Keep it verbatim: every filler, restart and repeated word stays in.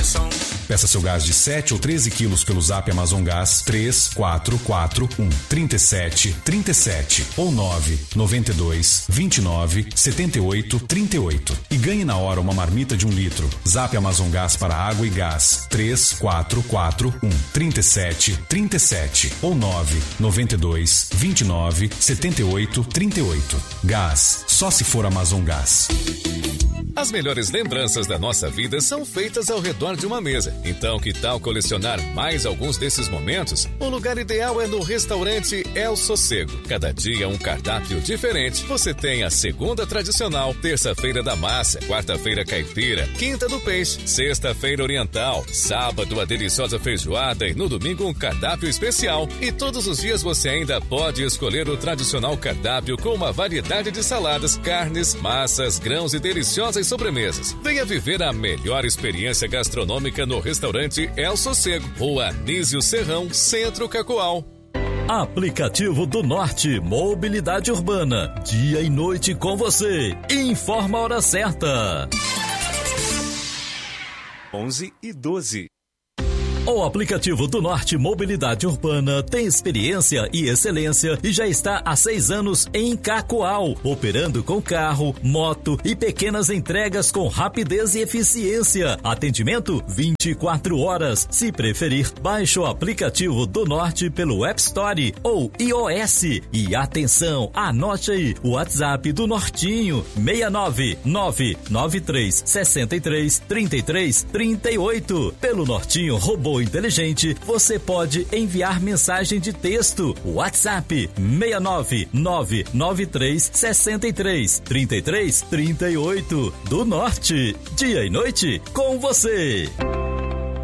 Peça seu gás de sete ou treze quilos pelo Zap Amazon Gás três quatro quatro um, três sete três sete ou nove nove dois, vinte e nove, setenta e oito, trinta e oito e ganhe na hora uma marmita de um litro. Zap Amazon Gás para água e gás três quatro quatro um, três sete três sete ou nove nove dois, vinte e nove, setenta e oito, trinta e oito. Gás, só se for Amazon Gás. As melhores lembranças da nossa vida são feitas ao redor de uma mesa. Então, que tal colecionar mais alguns desses momentos? O lugar ideal é no restaurante El Sossego. Cada dia um cardápio diferente. Você tem a segunda tradicional, terça-feira da massa, quarta-feira caipira, quinta do peixe, sexta-feira oriental, sábado a deliciosa feijoada e no domingo um cardápio especial. E todos os dias você ainda pode escolher o tradicional cardápio com uma variedade de saladas, carnes, massas, grãos e deliciosas sobremesas. Venha viver a melhor experiência gastronômica no restaurante El Sossego, Rua Anísio Serrão, Centro Cacoal. Aplicativo do Norte, mobilidade urbana, dia e noite com você. Informa a hora certa. onze e doze. O aplicativo do Norte Mobilidade Urbana tem experiência e excelência e já está há seis anos em Cacoal, operando com carro, moto e pequenas entregas com rapidez e eficiência. Atendimento vinte e quatro horas. Se preferir, baixe o aplicativo do Norte pelo App Store ou iOS. E atenção, anote aí o WhatsApp do Nortinho, seis nove nove nove três seis três, três três três oito. Pelo Nortinho Robô Inteligente, você pode enviar mensagem de texto. WhatsApp seis nove nove nove três seis três, três três três oito. Do Norte, dia e noite com você.